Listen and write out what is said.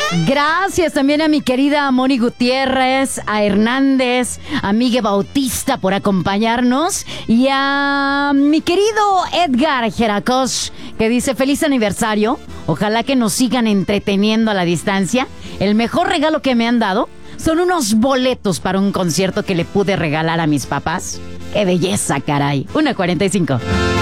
Gracias también a mi querida Moni Gutiérrez, a Hernández, a Miguel Bautista por acompañarnos y a mi querido Edgar Geracos que dice feliz aniversario. Ojalá que nos sigan entreteniendo a la distancia. El mejor regalo que me han dado son unos boletos para un concierto que le pude regalar a mis papás. ¡Qué belleza, caray! 1:45.